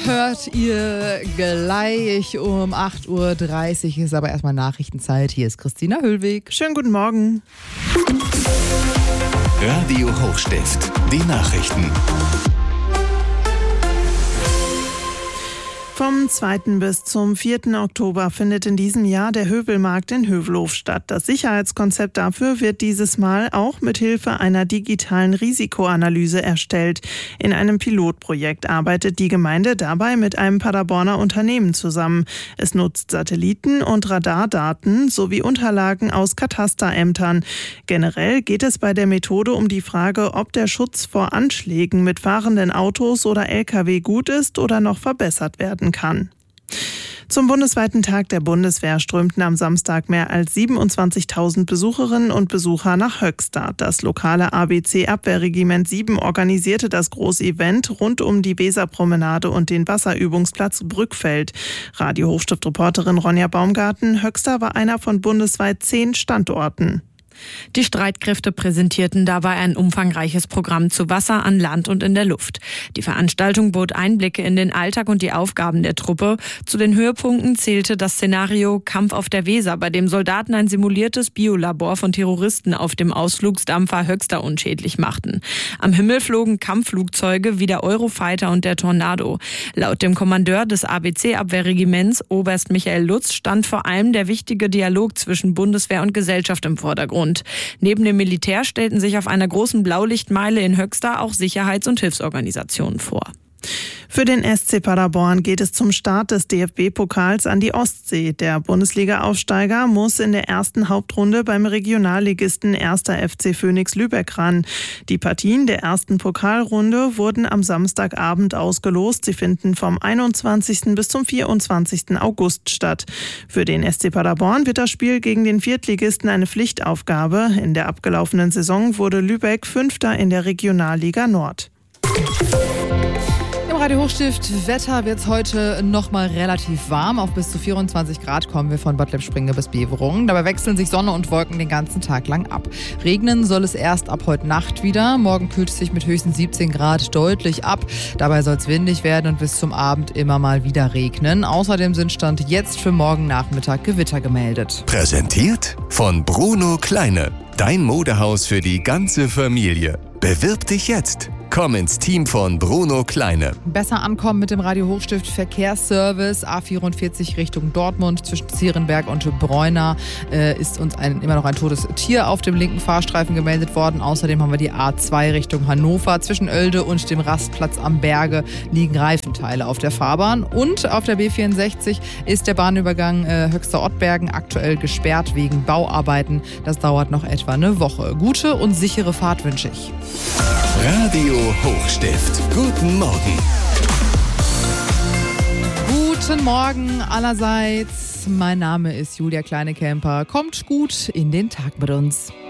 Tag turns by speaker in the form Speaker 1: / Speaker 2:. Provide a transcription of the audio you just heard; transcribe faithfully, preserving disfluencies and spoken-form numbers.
Speaker 1: hört ihr gleich um acht Uhr dreißig, ist aber erstmal Nachrichtenzeit. Hier ist Christina Höllweg.
Speaker 2: Schönen guten Morgen.
Speaker 3: Radio Hochstift, die Nachrichten.
Speaker 2: Vom zweiten bis zum vierten Oktober findet in diesem Jahr der Hövelmarkt in Hövelhof statt. Das Sicherheitskonzept dafür wird dieses Mal auch mit Hilfe einer digitalen Risikoanalyse erstellt. In einem Pilotprojekt arbeitet die Gemeinde dabei mit einem Paderborner Unternehmen zusammen. Es nutzt Satelliten- und Radardaten sowie Unterlagen aus Katasterämtern. Generell geht es bei der Methode um die Frage, ob der Schutz vor Anschlägen mit fahrenden Autos oder L K W gut ist oder noch verbessert werden kann. Zum bundesweiten Tag der Bundeswehr strömten am Samstag mehr als siebenundzwanzigtausend Besucherinnen und Besucher nach Höxter. Das lokale A B C-Abwehrregiment sieben organisierte das Großevent rund um die Weserpromenade und den Wasserübungsplatz Brückfeld. Radio Hochstift-Reporterin Ronja Baumgarten: Höxter war einer von bundesweit zehn Standorten.
Speaker 4: Die Streitkräfte präsentierten dabei ein umfangreiches Programm zu Wasser, an Land und in der Luft. Die Veranstaltung bot Einblicke in den Alltag und die Aufgaben der Truppe. Zu den Höhepunkten zählte das Szenario Kampf auf der Weser, bei dem Soldaten ein simuliertes Biolabor von Terroristen auf dem Ausflugsdampfer Höxter unschädlich machten. Am Himmel flogen Kampfflugzeuge wie der Eurofighter und der Tornado. Laut dem Kommandeur des A B C-Abwehrregiments, Oberst Michael Lutz, stand vor allem der wichtige Dialog zwischen Bundeswehr und Gesellschaft im Vordergrund. Neben dem Militär stellten sich auf einer großen Blaulichtmeile in Höxter auch Sicherheits- und Hilfsorganisationen vor.
Speaker 2: Für den S C Paderborn geht es zum Start des D F B-Pokals an die Ostsee. Der Bundesliga-Aufsteiger muss in der ersten Hauptrunde beim Regionalligisten erster F C Phönix Lübeck ran. Die Partien der ersten Pokalrunde wurden am Samstagabend ausgelost. Sie finden vom einundzwanzigsten bis zum vierundzwanzigsten August statt. Für den S C Paderborn wird das Spiel gegen den Viertligisten eine Pflichtaufgabe. In der abgelaufenen Saison wurde Lübeck Fünfter in der Regionalliga Nord.
Speaker 1: Im Radio Hochstift Wetter wird es heute nochmal relativ warm. Auf bis zu vierundzwanzig Grad kommen wir von Bad Lippspringe bis Beverungen. Dabei wechseln sich Sonne und Wolken den ganzen Tag lang ab. Regnen soll es erst ab heute Nacht wieder. Morgen kühlt es sich mit höchstens siebzehn Grad deutlich ab. Dabei soll es windig werden und bis zum Abend immer mal wieder regnen. Außerdem sind Stand jetzt für morgen Nachmittag Gewitter gemeldet.
Speaker 3: Präsentiert von Bruno Kleine. Dein Modehaus für die ganze Familie. Bewirb dich jetzt. Komm ins Team von Bruno Kleine.
Speaker 1: Besser ankommen mit dem Radio Hochstift Verkehrsservice. A vierundvierzig Richtung Dortmund zwischen Zierenberg und Bräuna äh, ist uns ein, immer noch ein totes Tier auf dem linken Fahrstreifen gemeldet worden. Außerdem haben wir die A zwei Richtung Hannover. Zwischen Oelde und dem Rastplatz am Berge liegen Reifenteile auf der Fahrbahn. Und auf der B vierundsechzig ist der Bahnübergang äh, Höxter-Ottbergen aktuell gesperrt wegen Bauarbeiten. Das dauert noch etwa eine Woche. Gute und sichere Fahrt wünsche ich.
Speaker 3: Radio Hochstift. Guten Morgen.
Speaker 1: Guten Morgen allerseits. Mein Name ist Julia Kleinekemper. Kommt gut in den Tag mit uns.